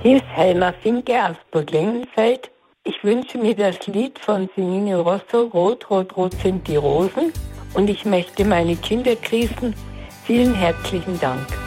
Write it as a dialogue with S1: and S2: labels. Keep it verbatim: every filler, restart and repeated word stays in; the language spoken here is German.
S1: Hier ist Helma Finke aus Burglengenfeld. Ich wünsche mir das Lied von Senine Rosso, Rot, Rot, Rot sind die Rosen. Und ich möchte meine Kinder grüßen. Vielen herzlichen Dank.